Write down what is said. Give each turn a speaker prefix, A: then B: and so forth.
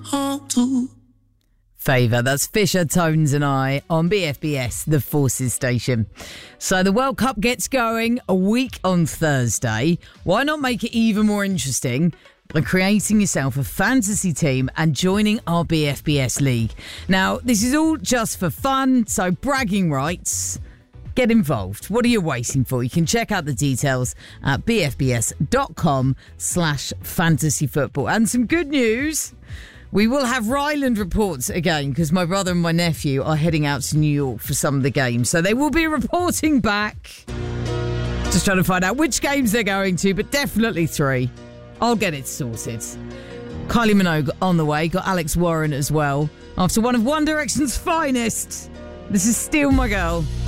A: Favour, that's Fisher, Tones and I on BFBS, the Forces station. So the World Cup gets going a week on Thursday. Why not make it even more interesting by creating yourself a fantasy team and joining our BFBS league? Now, this is all just for fun, so bragging rights. Get involved. What are you waiting for? You can check out the details at bfbs.com/fantasyfootball. And some good news. We will have Ryland reports again because my brother and my nephew are heading out to New York for some of the games. So they will be reporting back. Just trying to find out which games they're going to, but definitely 3. I'll get it sorted. Kylie Minogue on the way. Got Alex Warren as well. After one of One Direction's finest. This is Steal My Girl.